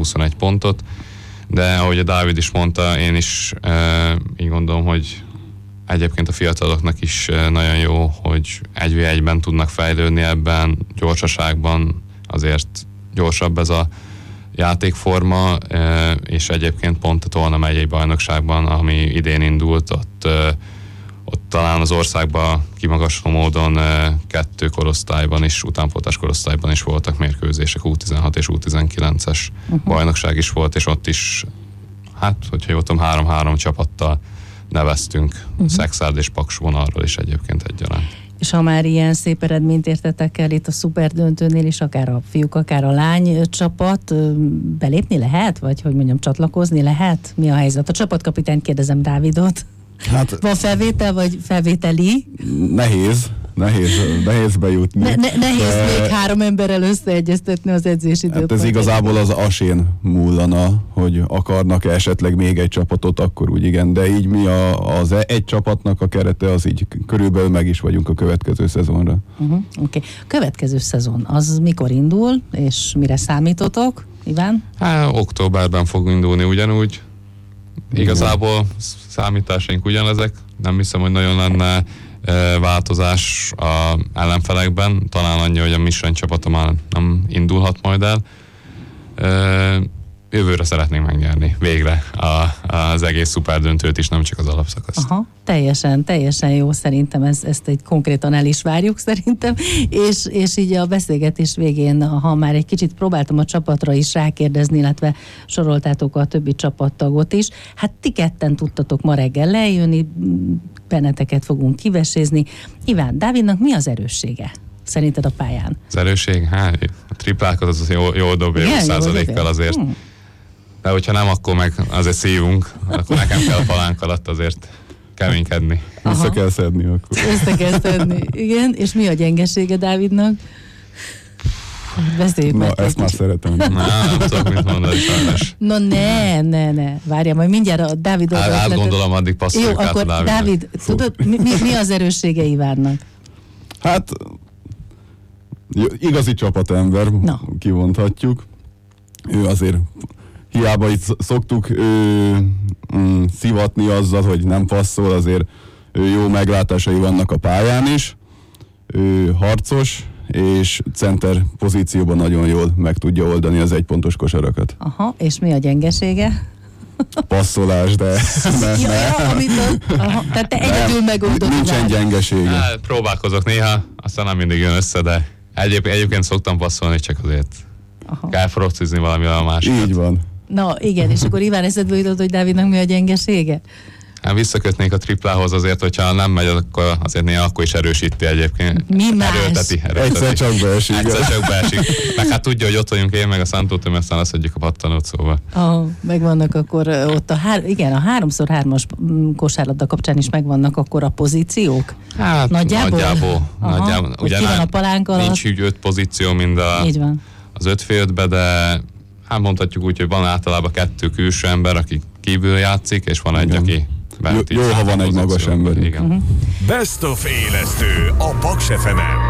21 pontot, de ahogy a Dávid is mondta, én is így gondolom, hogy egyébként a fiataloknak is nagyon jó, hogy 1v1-ben tudnak fejlődni ebben, gyorsaságban azért gyorsabb ez a játékforma, és egyébként pont a Tolna megyei bajnokságban, ami idén indult, ott talán az országban kimagasló módon 2 korosztályban is, utánpótlás korosztályban is voltak mérkőzések, U16 és U19-es bajnokság is volt, és ott is, hát, hogyha jól tudom, 3-3 csapattal neveztünk, Szexárd és Paks vonalról is egyébként egyaránt. És ha már ilyen szép eredményt értetek el itt a szuperdöntőnél is, akár a fiúk, akár a lány csapat, belépni lehet? Vagy hogy mondjam, csatlakozni lehet? Mi a helyzet? A csapatkapitányt kérdezem, Dávidot. Hát, van felvétel, vagy felvételi? Nehéz bejutni. Nehéz még 3 emberrel összeegyeztetni az edzésidőt. Hát ez igazából az asén múlana, hogy akarnak-e esetleg még egy csapatot, akkor úgy igen, de így mi az egy csapatnak a kerete, az így körülbelül meg is vagyunk a következő szezonra. Oké. Következő szezon, az mikor indul, és mire számítotok, Iván? Októberben fog indulni ugyanúgy. Igazából számításaink ugyanezek, nem hiszem, hogy nagyon lenne változás az ellenfelekben, talán annyi, hogy a Mission csapata már nem indulhat majd el. Jövőre szeretnénk megnyerni végre az egész szuperdöntőt is, nem csak az alapszakaszt. Aha, teljesen jó, szerintem ezt egy konkrétan el is várjuk szerintem, és így a beszélgetés végén, ha már egy kicsit próbáltam a csapatra is rákérdezni, illetve soroltátok a többi csapattagot is, hát ti ketten tudtatok ma reggel lejönni, benneteket fogunk kivesézni. Iván, Dávidnak mi az erőssége szerinted a pályán? Az erősség? A triplákat az jól dobja, 20%-kal azért. De hogyha nem, akkor meg azért szívunk, akkor nekem kell a palánk alatt azért keménykedni. Össze kell szedni akkor. Össze kell szedni, igen. És mi a gyengesége Dávidnak? Beszéljük meg. Ezt már szeretem. Nem tudok mit mondani, sajnos. Na ne. Várjál, majd mindjárt a Dávid... Átgondolom, addig passzoljuk át a Dávidnak. Dávid, tudod, mi az erőssége Ivánnak? Hát igazi csapatember, kimondhatjuk. Ő azért hiába itt szoktuk szivatni azzal, hogy nem passzol, azért jó meglátásai vannak a pályán is. Ő harcos, és center pozícióban nagyon jól meg tudja oldani az egypontos kosarakat. Aha, és mi a gyengesége? Passzolás, de tehát te egyedül megoldod. Nincsen gyengesége. Próbálkozok néha, aztán nem mindig jön össze, de egyébként szoktam passzolni, csak azért kell frocizni valamivel a másikat. Így van. Na igen, és akkor Iván eszedbe jutott, hogy Dávidnak mi a gyengesége? Hát visszakötnék a triplához azért, hogyha nem megy, akkor azért néha akkor is erősíti egyébként. Mi más? Erőlteti. Egyszer csak beesik. Meg hát tudja, hogy ott vagyunk én, meg a Szentó Tömör, aztán leszedjük a pattanót, szóval. Megvannak akkor ott a 3x3-as kosárlabda kapcsán is megvannak akkor a pozíciók? Hát nagyjából. Ugye ki van a palánk alatt? Nincs úgy 5 pozíció, mind az 5x5-be, de hát mondhatjuk úgy, hogy van általában 2 külső ember, aki kívül játszik, és van egy, aki jó, ha van egy magas ember. Igen. Best of élesztő a Paks FM-en.